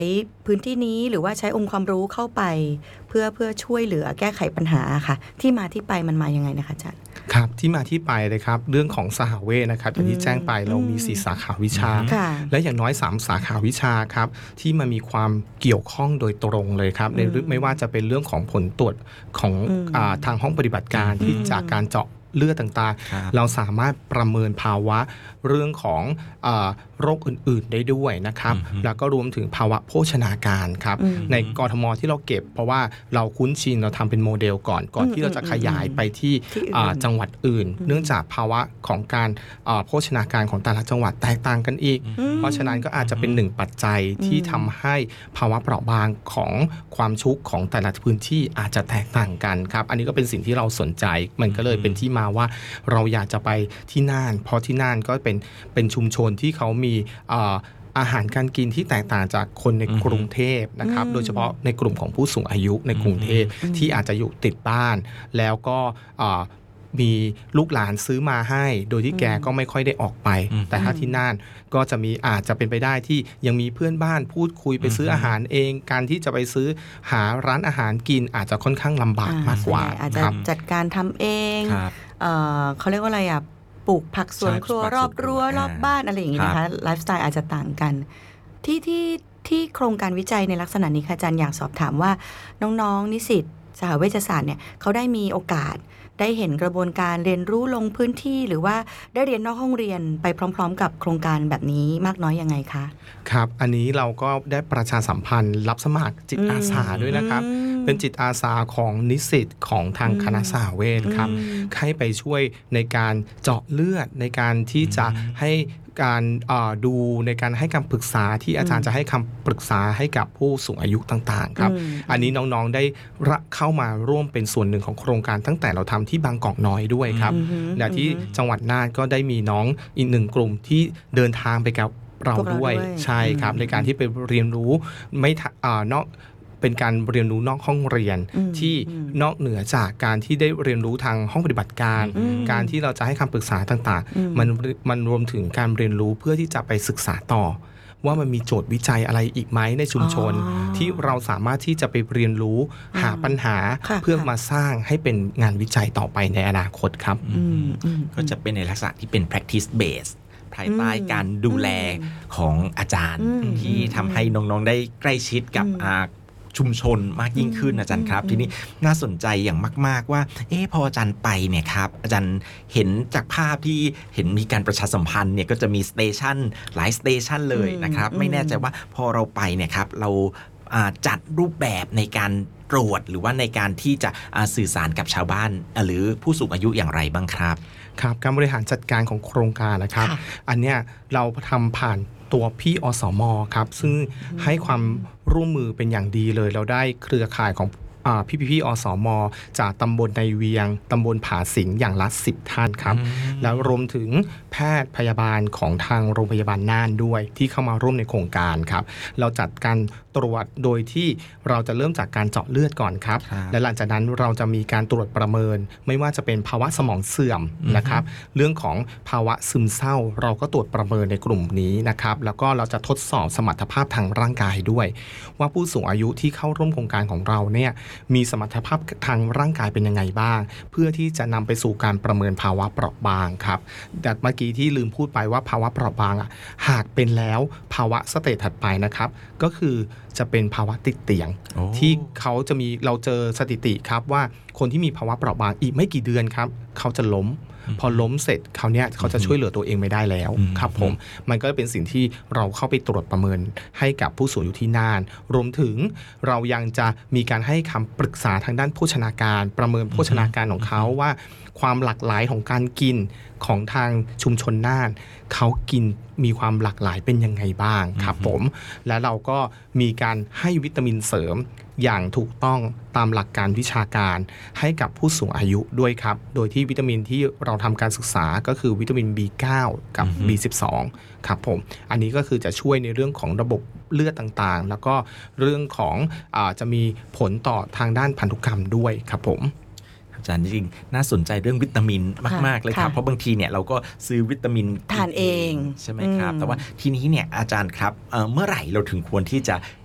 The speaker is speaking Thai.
พื้นที่นี้หรือว่าใช้องค์ความรู้เข้าไปเพื่อช่วยเหลือแก้ไขปัญหาค่ะที่มาที่ไปมันมายังไงนะคะอาจารย์ครับที่มาที่ไปเลยครับเรื่องของสหเวชนะครับอย่างที่แจ้งไปเรามี4สาขาวิชาและอย่างน้อย3สาขาวิชาครับที่มันมีความเกี่ยวข้องโดยตรงเลยครับในไม่ว่าจะเป็นเรื่องของผลตรวจของทางห้องปฏิบัติการที่จากการเจาะเลือดต่างๆเราสามารถประเมินภาวะเรื่องของโรคอื่นๆได้ด้วยนะครับแล้วก็รวมถึงภาวะโภชนาการครับในกทมที่เราเก็บเพราะว่าเราคุ้นชินเราทำเป็นโมเดลก่อนที่เราจะขยายไปที่จังหวัดอื่นเนื่องจากภาวะของการโภชนาการของแต่ละจังหวัดแตกต่างกันอีกเพราะฉะนั้นก็อาจจะเป็นหนึ่งปัจจัยที่ทำให้ภาวะเปราะบางของความชุกของแต่ละพื้นที่อาจจะแตกต่างกันครับอันนี้ก็เป็นสิ่งที่เราสนใจมันก็เลยเป็นที่มาว่าเราอยากจะไปที่น่านเพราะที่น่านก็เป็นชุมชนที่เขามีอาหารการกินที่แตกต่างจากคนในกรุงเทพนะครับโดยเฉพาะในกลุ่มของผู้สูงอายุในกรุงเทพที่อาจจะอยู่ติดบ้านแล้วก็มีลูกหลานซื้อมาให้โดยที่แกก็ไม่ค่อยได้ออกไปแต่ถ้าที่น่านก็จะมีอาจจะเป็นไปได้ที่ยังมีเพื่อนบ้านพูดคุยไปซื้ออาหารเองการที่จะไปซื้อหาร้านอาหารกินอาจจะค่อนข้างลำบากมากกว่าอาจจะจัดการทำเองเขาเรียกว่าอะไรปลูกผักสวนครัวรอบรั้วรอบบ้านอะไรอย่างนี้นะคะไลฟ์สไตล์อาจจะต่างกันที่โครงการวิจัยในลักษณะนี้ค่ะอาจารย์อยากสอบถามว่าน้องๆนิสิตสหเวชศาสตร์เนี่ยเขาได้มีโอกาสได้เห็นกระบวนการเรียนรู้ลงพื้นที่หรือว่าได้เรียนนอกห้องเรียนไปพร้อมๆกับโครงการแบบนี้มากน้อยยังไงคะครับอันนี้เราก็ได้ประชาสัมพันธ์รับสมัครจิตอาสาด้วยนะครับเป็นจิตอาสาของนิสิตของทางคณะสหเวชครับให้ไปช่วยในการเจาะเลือดในการที่จะให้การดูในการให้คำปรึกษาที่อาจารย์จะให้คำปรึกษาให้กับผู้สูงอายุต่างๆครับอันนี้น้องๆได้เข้ามาร่วมเป็นส่วนหนึ่งของโครงการตั้งแต่เราทำที่บางกอกน้อยด้วยครับและที่จังหวัดน่านก็ได้มีน้องอีกหนึ่งกลุ่มที่เดินทางไปกับเราด้วยใช่ครับในการที่ไปเรียนรู้ไม่นอกเป็นการเรียนรู้นอกห้องเรียนที่นอกเหนือจากการที่ได้เรียนรู้ทางห้องปฏิบัติการการที่เราจะให้คำปรึกษาต่างๆมันรวมถึงการเรียนรู้เพื่อที่จะไปศึกษาต่อว่ามันมีโจทย์วิจัยอะไรอีกไหมในชุมชนที่เราสามารถที่จะไปเรียนรู้หาปัญหาเพื่อมาสร้างให้เป็นงานวิจัยต่อไปในอนาคตครับก็จะเป็นในลักษณะที่เป็น practice baseภายใต้การดูแลของอาจารย์ที่ทำให้น้องๆได้ใกล้ชิดกับชุมชนมากยิ่งขึ้นอาจารย์ครับทีนี้น่าสนใจอย่างมากๆว่าพออาจารย์ไปเนี่ยครับอาจารย์เห็นจากภาพที่เห็นมีการประชาสัมพันธ์เนี่ยก็จะมีสเตชันหลายสเตชันเลยนะครับไม่แน่ใจว่าพอเราไปเนี่ยครับเราจัดรูปแบบในการตรวจหรือว่าในการที่จะสื่อสารกับชาวบ้านหรือผู้สูงอายุอย่างไรบ้างครับครับการบริหารจัดการของโครงการนะครับอันเนี้ยเราทำผ่านตัวพี่อสม.ครับซึ่งให้ความร่วมมือเป็นอย่างดีเลยเราได้เครือข่ายของพี่อสม.จากตำบลในเวียงตำบลผาสิงอย่างละ10 ท่านครับแล้วรวมถึงแพทย์พยาบาลของทางโรงพยาบาลน่านด้วยที่เข้ามาร่วมในโครงการครับเราจัดการตรวจโดยที่เราจะเริ่มจากการเจาะเลือดก่อนครับและหลังจากนั้นเราจะมีการตรวจประเมินไม่ว่าจะเป็นภาวะสมองเสื่อมนะครับเรื่องของภาวะซึมเศร้าเราก็ตรวจประเมินในกลุ่มนี้นะครับแล้วก็เราจะทดสอบสมรรถภาพทางร่างกายด้วยว่าผู้สูงอายุที่เข้าร่วมโครงการของเราเนี่ยมีสมรรถภาพทางร่างกายเป็นยังไงบ้างเพื่อที่จะนำไปสู่การประเมินภาวะเปราะบางครับแต่เมื่อกี้ที่ลืมพูดไปว่าภาวะเปราะบางหากเป็นแล้วภาวะสเตจถัดไปนะครับก็คือจะเป็นภาวะติดเตียงที่เขาจะมีเราเจอสถิติครับว่าคนที่มีภาวะเปราะบางอีกไม่กี่เดือนครับเขาจะล้มพอล้มเสร็จเขาเนี้ยเขาจะช่วยเหลือตัวเองไม่ได้แล้วครับผมมันก็เป็นสิ่งที่เราเข้าไปตรวจประเมินให้กับผู้สูงอายุที่น่านรวมถึงเรายังจะมีการให้คำปรึกษาทางด้านโภชนาการประเมินโภชนาการของเขาว่าความหลากหลายของการกินของทางชุมชนน่านเขากินมีความหลากหลายเป็นยังไงบ้างครับผมและเราก็มีการให้วิตามินเสริมอย่างถูกต้องตามหลักการวิชาการให้กับผู้สูงอายุด้วยครับโดยที่วิตามินที่เราทำการศึกษาก็คือวิตามิน B9 กับ B12 ครับผมอันนี้ก็คือจะช่วยในเรื่องของระบบเลือดต่างๆแล้วก็เรื่องของจะมีผลต่อทางด้านพันธุกรรมด้วยครับผมอาจารย์จริงน่าสนใจเรื่องวิตามินมากๆเลยครับเพราะบางทีเนี่ยเราก็ซื้อวิตามินทานเองใช่ไหมครับแต่ว่าทีนี้เนี่ยอาจารย์ครับเมื่อไหร่เราถึงควรที่จะ